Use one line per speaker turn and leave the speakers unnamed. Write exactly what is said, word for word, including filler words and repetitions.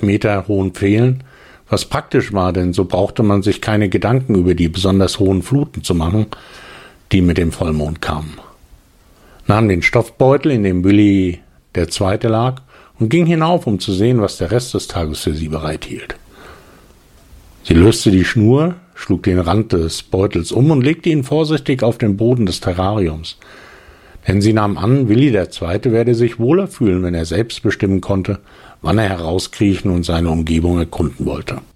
hundert Meter hohen Pfählen, was praktisch war, denn so brauchte man sich keine Gedanken über die besonders hohen Fluten zu machen, die mit dem Vollmond kamen. Nahm den Stoffbeutel, in dem Willi der Zweite lag, und ging hinauf, um zu sehen, was der Rest des Tages für sie bereithielt. Sie löste die Schnur, schlug den Rand des Beutels um und legte ihn vorsichtig auf den Boden des Terrariums. Denn sie nahm an, Willi der Zweite werde sich wohler fühlen, wenn er selbst bestimmen konnte, wann er herauskriechen und seine Umgebung erkunden wollte.